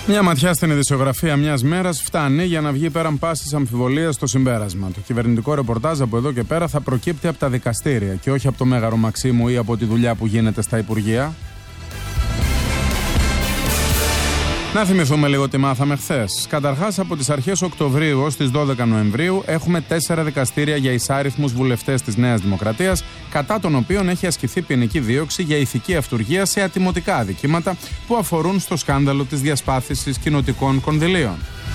Μια ματιά στην ειδησιογραφία μιας μέρας φτάνει για να βγει πέραν πάσης αμφιβολίας στο συμπέρασμα. Το κυβερνητικό ρεπορτάζ από εδώ και πέρα θα προκύπτει από τα δικαστήρια και όχι από το Μέγαρο Μαξίμου ή από τη δουλειά που γίνεται στα Υπουργεία. Να θυμηθούμε λίγο τι μάθαμε χθες. Καταρχάς, από τις αρχές Οκτωβρίου ως τις 12 Νοεμβρίου έχουμε 4 δικαστήρια για εισάριθμους βουλευτές της Νέας Δημοκρατίας, κατά των οποίων έχει ασκηθεί ποινική δίωξη για ηθική αυτουργία σε ατιμωτικά αδικήματα που αφορούν στο σκάνδαλο της διασπάθησης κοινοτικών κονδυλίων.